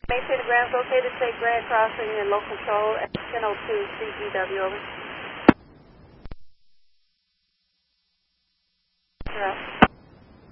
Maintain the ground located, take Grand Crossing and local control at 1002 CGW, over. You're up.